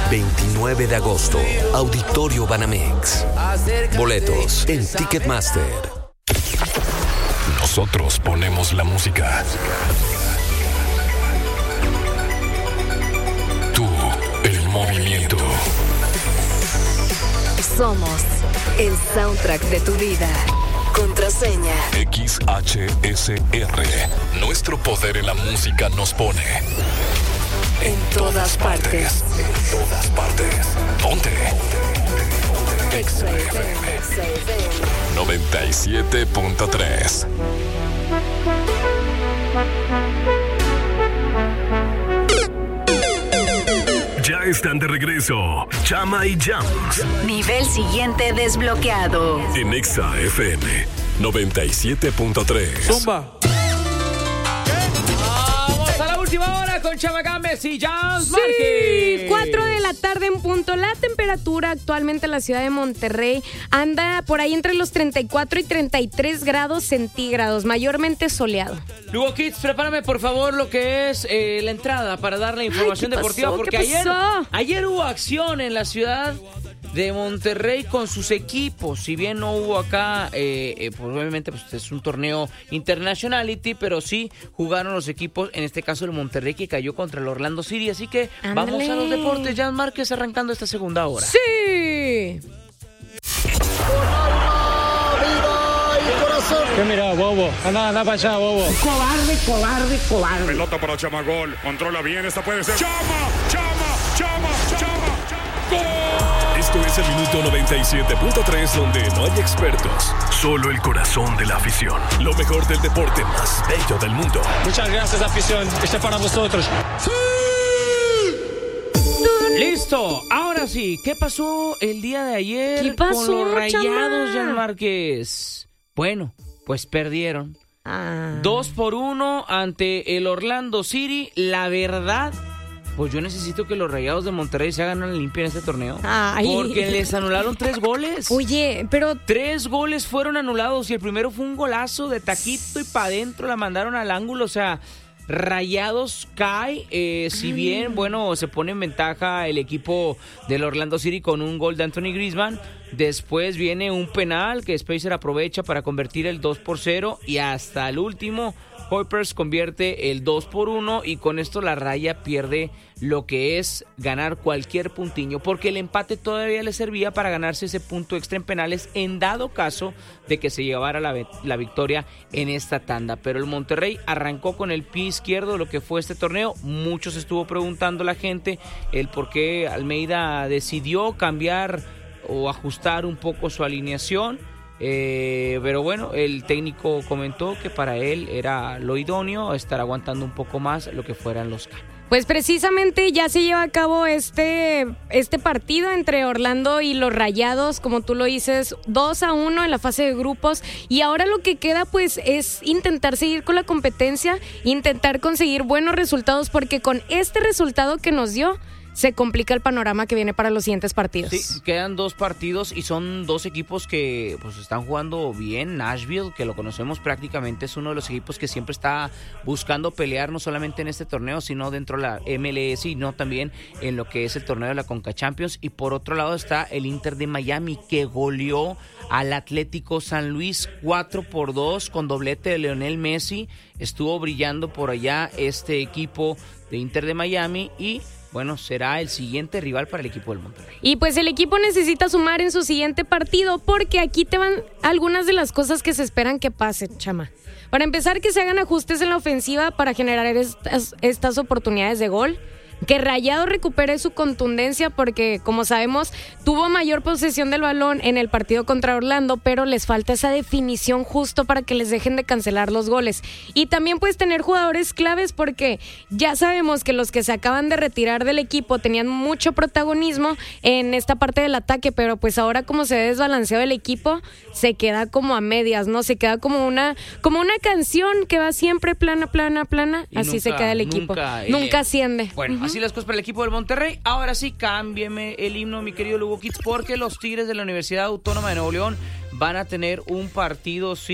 29 de agosto, Auditorio Banamex. Boletos en Ticketmaster. Nosotros ponemos la música. Tú, el movimiento. Somos el soundtrack de tu vida. Contraseña XHSR. Nuestro poder en la música nos pone en todas partes. En todas partes. Ponte. XFM 97.3. Ya están de regreso Chama y Jams. Nivel siguiente desbloqueado. En Exa FM 97.3. Zumba. Vamos a la última hora con Chama Gámez y Jams Márquez. 4 de la tarde en punto. La temperatura actualmente en la ciudad de Monterrey anda por ahí entre los 34 y 33 grados centígrados, mayormente soleado. Lugo Kids, prepárame por favor lo que es la entrada para dar la información deportiva, porque ayer hubo acción en la ciudad de Monterrey con sus equipos. Si bien no hubo acá, pues obviamente pues es un torneo Internationality, pero sí jugaron los equipos, en este caso el Monterrey, que cayó contra el Orlando City. Así que vamos a los deportes. Jan Márquez arrancando esta segunda hora. ¡Sí! ¿Qué mira, bobo? Anda para allá, bobo. Cobarde. Pelota para Chamagol. Controla bien, esta puede ser. ¡Chama! ¡Gol! Esto es el minuto 97.3, donde no hay expertos, solo el corazón de la afición. Lo mejor del deporte más bello del mundo. Muchas gracias, afición. Este es para vosotros. ¡Sí! ¡Listo! Ahora sí, ¿qué pasó el día de ayer ¿Qué pasó, con los Rayados, Chama? Jan Márquez? Bueno, pues perdieron 2-1 ante el Orlando City. La verdad, pues yo necesito que los Rayados de Monterrey se hagan una limpia en este torneo. Porque les anularon 3 goles. Oye, pero 3 goles fueron anulados y el primero fue un golazo de taquito y para adentro la mandaron al ángulo. O sea, Rayados cae, si bien, bueno, se pone en ventaja el equipo del Orlando City con un gol de Anthony Griezmann. Después viene un penal que Spacer aprovecha para convertir el 2-0 y hasta el último Hoypers convierte el 2-1 y con esto la Raya pierde lo que es ganar cualquier puntiño, porque el empate todavía le servía para ganarse ese punto extra en penales en dado caso de que se llevara la victoria en esta tanda. Pero el Monterrey arrancó con el pie izquierdo lo que fue este torneo. Muchos estuvo preguntando la gente el por qué Almeida decidió cambiar o ajustar un poco su alineación. Pero bueno, el técnico comentó que para él era lo idóneo estar aguantando un poco más lo que fueran los cambios. pues precisamente ya se lleva a cabo este partido entre Orlando y los Rayados, como tú lo dices, 2-1 en la fase de grupos, y ahora lo que queda pues es intentar seguir con la competencia, intentar conseguir buenos resultados, porque con este resultado que nos dio se complica el panorama que viene para los siguientes partidos. Sí, quedan 2 partidos y son 2 equipos que pues están jugando bien. Nashville, que lo conocemos prácticamente, es uno de los equipos que siempre está buscando pelear, no solamente en este torneo, sino dentro de la MLS y no también en lo que es el torneo de la Conca Champions. Y por otro lado está el Inter de Miami, que goleó al Atlético San Luis 4-2 con doblete de Lionel Messi. Estuvo brillando por allá este equipo de Inter de Miami y bueno, será el siguiente rival para el equipo del Monterrey. Y pues el equipo necesita sumar en su siguiente partido, porque aquí te van algunas de las cosas que se esperan que pasen, Chama. Para empezar, que se hagan ajustes en la ofensiva para generar estas oportunidades de gol. Que Rayado recupere su contundencia, porque como sabemos tuvo mayor posesión del balón en el partido contra Orlando, pero les falta esa definición justo para que les dejen de cancelar los goles. Y también puedes tener jugadores claves, porque ya sabemos que los que se acaban de retirar del equipo tenían mucho protagonismo en esta parte del ataque, pero pues ahora como se ve desbalanceado el equipo, se queda como a medias, ¿no? Se queda como una canción que va siempre plana, Y así nunca, se queda el equipo. Nunca asciende. Bueno, así las cosas para el equipo del Monterrey. Ahora sí, cámbieme el himno, mi querido Lugo Kids, porque los Tigres de la Universidad Autónoma de Nuevo León van a tener un partido, sí,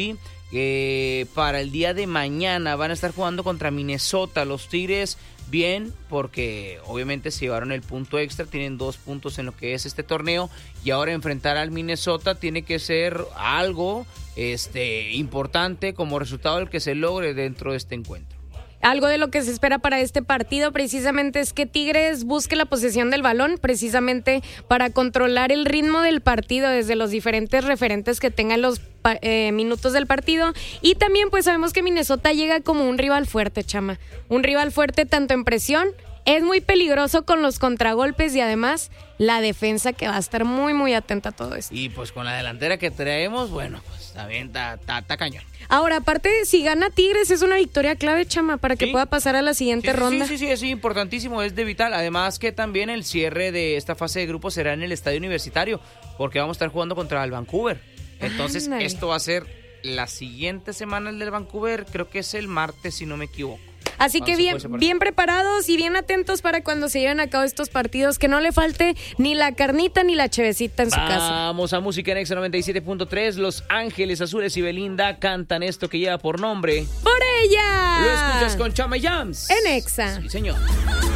para el día de mañana van a estar jugando contra Minnesota. Los Tigres bien, porque obviamente se llevaron el punto extra, tienen 2 puntos en lo que es este torneo, y ahora enfrentar al Minnesota tiene que ser algo importante como resultado del que se logre dentro de este encuentro. Algo de lo que se espera para este partido precisamente es que Tigres busque la posesión del balón, precisamente para controlar el ritmo del partido desde los diferentes referentes que tengan los minutos del partido. Y también pues sabemos que Minnesota llega como un rival fuerte, Chama. Un rival fuerte tanto en presión, es muy peligroso con los contragolpes y además la defensa que va a estar muy muy atenta a todo esto. Y pues con la delantera que traemos, bueno, pues también está cañón. Ahora, aparte, si gana Tigres es una victoria clave, Chama, para que pueda pasar a la siguiente ronda. Sí, es importantísimo, es de vital. Además que también el cierre de esta fase de grupos será en el Estadio Universitario, porque vamos a estar jugando contra el Vancouver. Entonces, esto va a ser la siguiente semana, el del Vancouver, creo que es el martes, si no me equivoco. Así que bien preparados y bien atentos para cuando se lleven a cabo estos partidos, que no le falte ni la carnita ni la chevecita en su casa. Vamos a música en Exa 97.3. Los Ángeles Azules y Belinda cantan esto que lleva por nombre ¡Por ella! Lo escuchas con Chama Jams en Exa. Sí, señor.